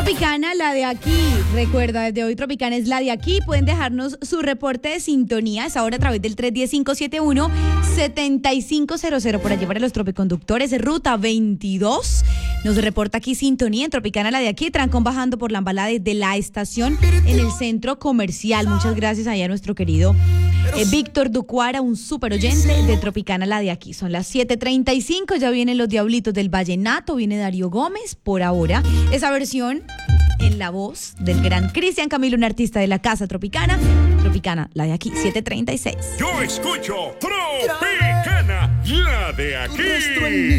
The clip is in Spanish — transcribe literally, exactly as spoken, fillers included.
Tropicana, la de aquí. Recuerda, desde hoy Tropicana es la de aquí. Pueden dejarnos su reporte de sintonía. Es ahora a través del tres uno cero, cinco siete uno, siete cinco cero cero. Por allí para los tropiconductores. Ruta veintidós. Nos reporta aquí sintonía en Tropicana, la de aquí. Trancón bajando por la embalada de la estación en el centro comercial. Muchas gracias ahí a nuestro querido eh, Víctor Ducuara, un súper oyente de Tropicana, la de aquí. Son las siete treinta y cinco. Ya vienen los Diablitos del Vallenato. Viene Darío Gómez por ahora. Esa versión en la voz del gran Cristian Camilo, un artista de la Casa Tropicana. Tropicana, la de aquí, siete treinta y seis. Yo escucho Tropicana, la de aquí.